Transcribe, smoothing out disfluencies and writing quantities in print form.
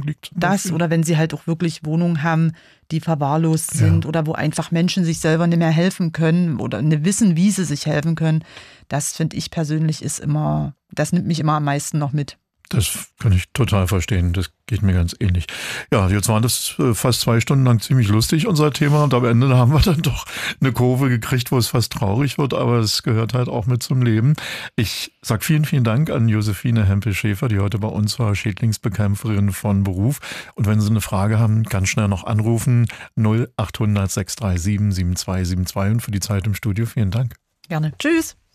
liegt. Das, oder wenn sie halt auch wirklich Wohnungen haben, die verwahrlost sind oder wo einfach Menschen sich selber nicht mehr helfen können oder nicht wissen, wie sie sich helfen können. Das finde ich persönlich das nimmt mich immer am meisten noch mit. Das kann ich total verstehen. Das geht mir ganz ähnlich. Ja, jetzt war das fast 2 Stunden lang ziemlich lustig, unser Thema. Und am Ende haben wir dann doch eine Kurve gekriegt, wo es fast traurig wird. Aber es gehört halt auch mit zum Leben. Ich sag vielen, vielen Dank an Josephine Hempel-Schäfer, die heute bei uns war, Schädlingsbekämpferin von Beruf. Und wenn Sie eine Frage haben, ganz schnell noch anrufen. 0800 637 7272. Und für die Zeit im Studio vielen Dank. Gerne. Tschüss.